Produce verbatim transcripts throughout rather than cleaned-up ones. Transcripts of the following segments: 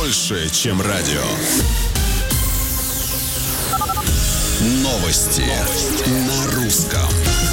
больше, чем радио. Новости, Новости. На русском.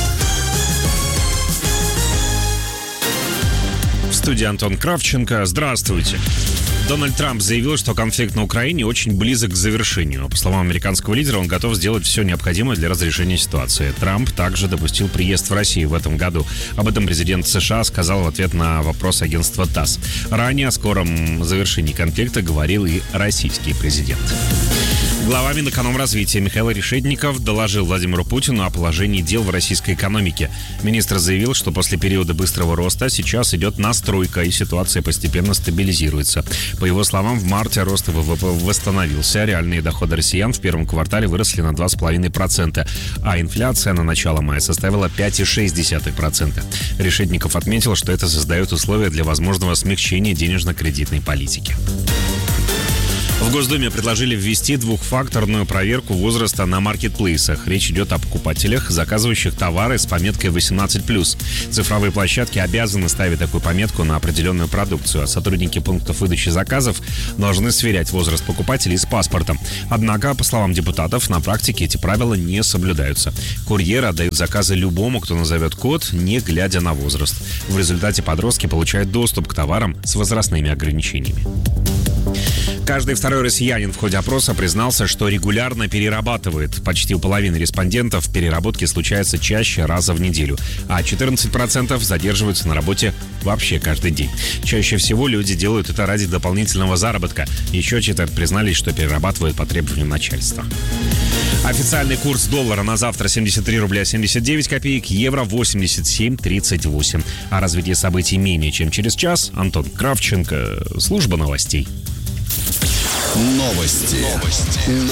В студии Антон Кравченко. Здравствуйте. Дональд Трамп заявил, что конфликт на Украине очень близок к завершению. По словам американского лидера, он готов сделать все необходимое для разрешения ситуации. Трамп также допустил приезд в Россию в этом году. Об этом президент США сказал в ответ на вопрос агентства ТАСС. Ранее о скором завершении конфликта говорил и российский президент. Глава Минэкономразвития Михаил Решетников доложил Владимиру Путину о положении дел в российской экономике. Министр заявил, что после периода быстрого роста сейчас идет настройка и ситуация постепенно стабилизируется. По его словам, в марте рост ВВП восстановился, реальные доходы россиян в первом квартале выросли на два целых пять десятых процента, а инфляция на начало мая составила пять целых шесть десятых процента. Решетников отметил, что это создает условия для возможного смягчения денежно-кредитной политики. В Госдуме предложили ввести двухфакторную проверку возраста на маркетплейсах. Речь идет о покупателях, заказывающих товары с пометкой восемнадцать плюс. Цифровые площадки обязаны ставить такую пометку на определенную продукцию, а сотрудники пунктов выдачи заказов должны сверять возраст покупателей с паспортом. Однако, по словам депутатов, на практике эти правила не соблюдаются. Курьеры отдают заказы любому, кто назовет код, не глядя на возраст. В результате подростки получают доступ к товарам с возрастными ограничениями. Каждый второй россиянин в ходе опроса признался, что регулярно перерабатывает. Почти у половины респондентов переработки случаются чаще раза в неделю, а четырнадцать процентов задерживаются на работе вообще каждый день. Чаще всего люди делают это ради дополнительного заработка. Еще четверть признались, что перерабатывают по требованию начальства. Официальный курс доллара на завтра семьдесят три рубля семьдесят девять копеек, евро восемьдесят семь тридцать восемь. О развитии событий менее чем через час. Антон Кравченко, служба новостей. Новости. Новости.